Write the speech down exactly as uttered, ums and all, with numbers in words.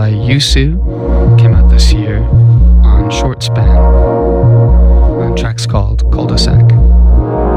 by Yusu. Came out this year on Short Span. The track's called Cul-de-sac.